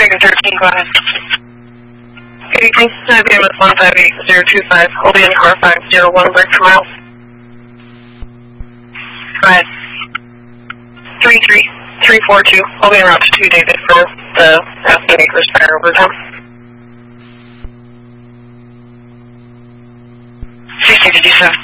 Dragon 13, go ahead. Anything? IBM is 158025. Hold in car 501, break for miles. Go ahead. 33342. Hold in route to 2 David for the Aspen Acres fire overtime. 6057.